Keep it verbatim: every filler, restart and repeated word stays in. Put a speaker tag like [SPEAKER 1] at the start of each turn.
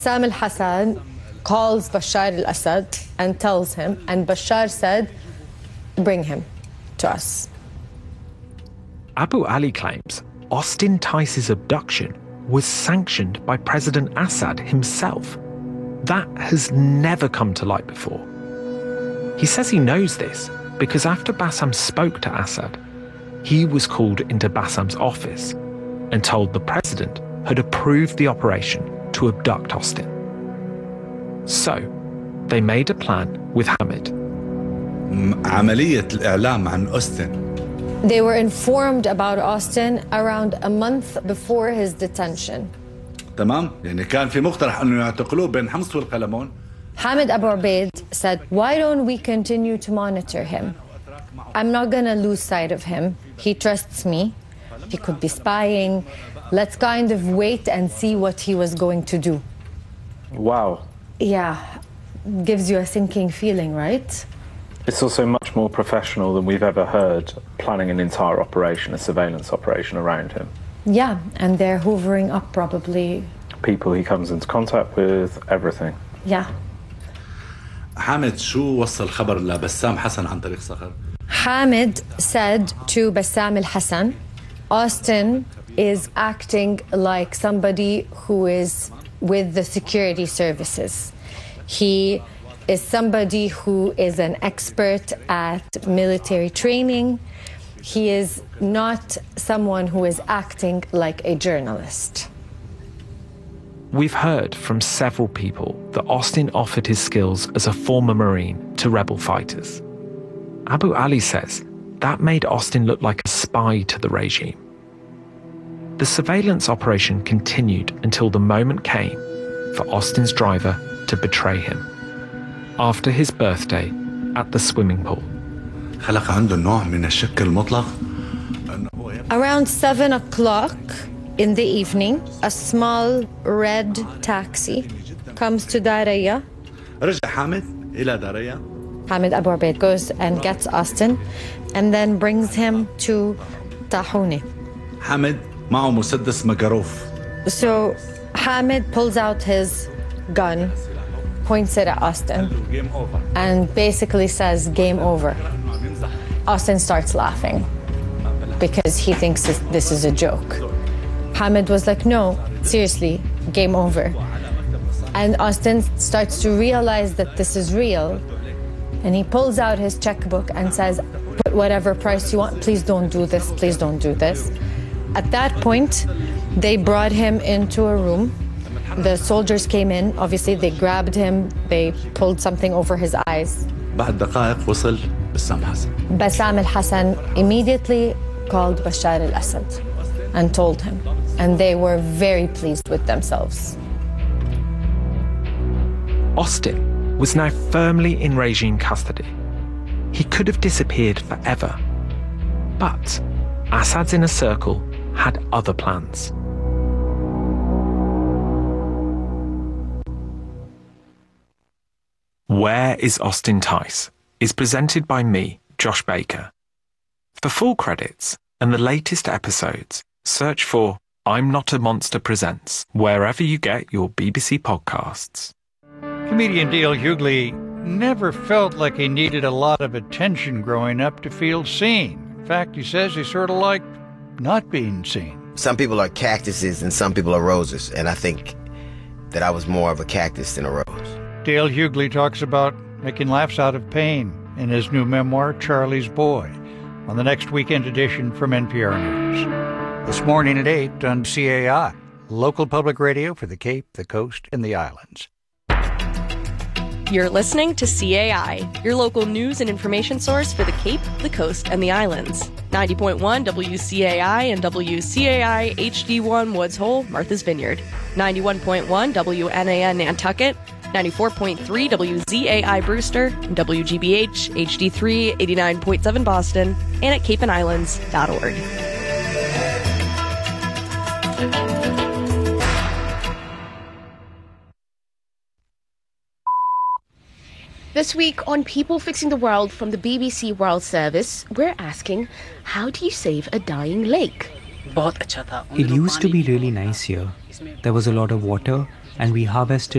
[SPEAKER 1] Bassam al-Hassan calls Bashar al-Assad and tells him, and Bashar said, bring him to us.
[SPEAKER 2] Abu Ali claims Austin Tice's abduction was sanctioned by President Assad himself. That has never come to light before. He says he knows this because after Bassam spoke to Assad, he was called into Bassam's office and told the president had approved the operation to abduct Austin. So, they made a plan with Hamid.
[SPEAKER 3] عملية الإعلام عن أوستن.
[SPEAKER 1] They were informed about Austin around a month before his detention.
[SPEAKER 3] تمام؟ يعني كان في مقترح أنه يعتقلوه بين حمص والقلمون.
[SPEAKER 1] Hamid Abu Ubaid said, why don't we continue to monitor him? I'm not going to lose sight of him. He trusts me. He could be spying. Let's kind of wait and see what he was going to do.
[SPEAKER 4] Wow.
[SPEAKER 1] Yeah, gives you a sinking feeling, right?
[SPEAKER 4] It's also much more professional than we've ever heard, planning an entire operation, a surveillance operation around him.
[SPEAKER 1] Yeah, and they're hoovering up probably
[SPEAKER 4] people he comes into contact with, everything.
[SPEAKER 1] Yeah.
[SPEAKER 3] حامد شو وصل خبر لبسام حسن عن طريق صخر؟
[SPEAKER 1] Hamid said to Bassam al-Hassan, Austin is acting like somebody who is with the security services. He is somebody who is an expert at military training. He is not someone who is acting like a journalist.
[SPEAKER 2] We've heard from several people that Austin offered his skills as a former Marine to rebel fighters. Abu Ali says that made Austin look like a spy to the regime. The surveillance operation continued until the moment came for Austin's driver to betray him. After his birthday at the swimming pool.
[SPEAKER 3] خلق عنده نوع من الشك المطلق.
[SPEAKER 1] Around seven o'clock in the evening, a small red taxi comes to Daraya.
[SPEAKER 3] رجع حامد إلى داريا.
[SPEAKER 1] Hamid Abu Ubaid goes and gets Austin and then brings him to Tahuni.
[SPEAKER 3] حامد معه مسدس مقروف.
[SPEAKER 1] So Hamid pulls out his gun, points it at Austin, and basically says, game over. Austin starts laughing because he thinks this is a joke. Hamid was like, no, seriously, game over. And Austin starts to realize that this is real. And he pulls out his checkbook and says, put whatever price you want. Please don't do this. Please don't do this. At that point, they brought him into a room. The soldiers came in. Obviously, they grabbed him. They pulled something over his eyes.
[SPEAKER 3] بعد دقائق وصل بسام حسن.
[SPEAKER 1] Bassam al-Hassan immediately called Bashar al-Assad and told him. And they were very pleased with themselves.
[SPEAKER 2] Austin was now firmly in regime custody. He could have disappeared forever. But Assad's inner circle had other plans. Where is Austin Tice? Is presented by me, Josh Baker. For full credits and the latest episodes, search for I'm Not a Monster Presents wherever you get your B B C podcasts.
[SPEAKER 5] Comedian Dale Hughley never felt like he needed a lot of attention growing up to feel seen. In fact, he says he sort of liked not being seen.
[SPEAKER 6] Some people are cactuses and some people are roses, and I think that I was more of a cactus than a rose.
[SPEAKER 5] Dale Hughley talks about making laughs out of pain in his new memoir, Charlie's Boy, on the next weekend edition from N P R News. This morning at eight on C A I, local public radio for the Cape, the Coast, and the Islands.
[SPEAKER 7] You're listening to C A I, your local news and information source for the Cape, the Coast, and the Islands. ninety point one W C A I and W C A I H D one Woods Hole, Martha's Vineyard. ninety-one point one W N A N Nantucket. ninety-four point three W Z A I Brewster. W G B H H D three eighty-nine point seven Boston. And at cape and islands dot org.
[SPEAKER 8] This week on People Fixing the World from the B B C World Service, we're asking, how do you save a dying lake?
[SPEAKER 9] It used to be really nice here. There was a lot of water and we harvested